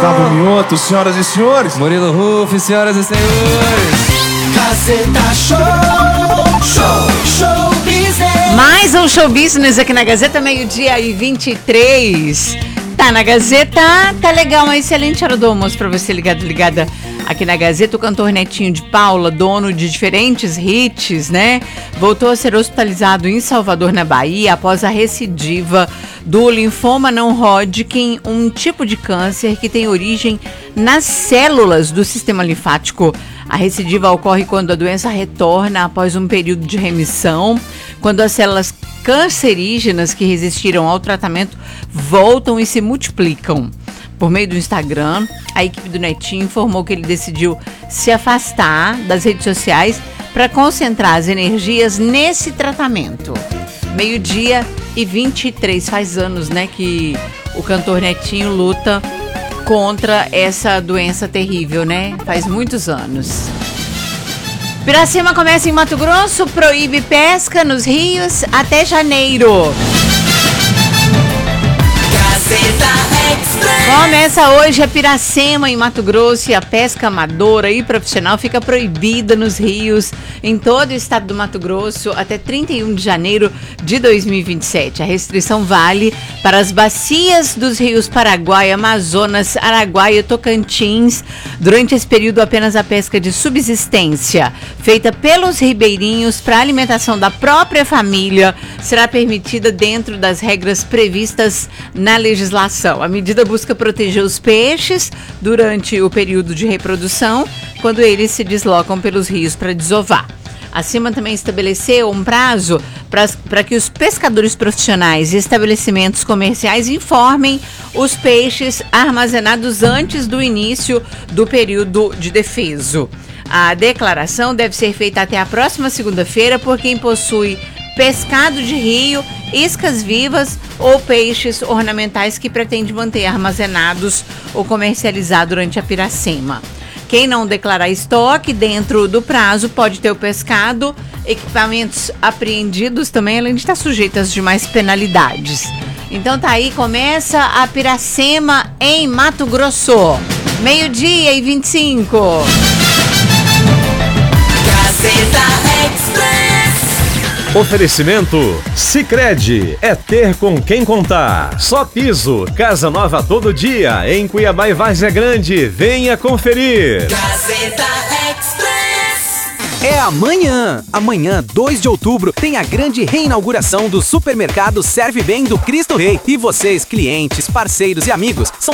Gustavo Mioto, senhoras e senhores. Murilo Ruff, senhoras e senhores. Gazeta Show Business. Mais um Show Business aqui na Gazeta, 12h23. Tá na Gazeta, tá legal, uma excelente hora do almoço pra você ligada aqui na Gazeta. O cantor Netinho de Paula, dono de diferentes hits, né? Voltou a ser hospitalizado em Salvador, na Bahia, após a recidiva do linfoma não Hodgkin, um tipo de câncer que tem origem nas células do sistema linfático. A recidiva ocorre quando a doença retorna após um período de remissão, quando as células cancerígenas que resistiram ao tratamento voltam e se multiplicam. Por meio do Instagram, a equipe do Netinho informou que ele decidiu se afastar das redes sociais para concentrar as energias nesse tratamento. 12h23, faz anos, né, que o cantor Netinho luta contra essa doença terrível, né? Faz muitos anos. Piracema começa em Mato Grosso, proíbe pesca nos rios até janeiro. Gazeta Express. Começa hoje a Piracema em Mato Grosso e a pesca amadora e profissional fica proibida nos rios em todo o estado do Mato Grosso até 31 de janeiro de 2027. A restrição vale para as bacias dos rios Paraguai, Amazonas, Araguaia e Tocantins. Durante esse período, apenas a pesca de subsistência, feita pelos ribeirinhos para alimentação da própria família, será permitida dentro das regras previstas na legislação. A medida busca proteger os peixes durante o período de reprodução, quando eles se deslocam pelos rios para desovar. Acima também estabeleceu um prazo para que os pescadores profissionais e estabelecimentos comerciais informem os peixes armazenados antes do início do período de defeso. A declaração deve ser feita até a próxima segunda-feira por quem possui pescado de rio, iscas vivas ou peixes ornamentais que pretende manter armazenados ou comercializar durante a Piracema. Quem não declarar estoque dentro do prazo pode ter o pescado, equipamentos apreendidos também, além de estar sujeito às demais penalidades. Então tá aí, começa a Piracema em Mato Grosso. 12h25. Gazeta Express. Oferecimento Sicredi, é ter com quem contar. Só Piso, casa nova todo dia, em Cuiabá e Várzea Grande. Venha conferir. Gazeta Express. É amanhã. Amanhã, 2 de outubro, tem a grande reinauguração do supermercado Serve Bem do Cristo Rei. E vocês, clientes, parceiros e amigos, são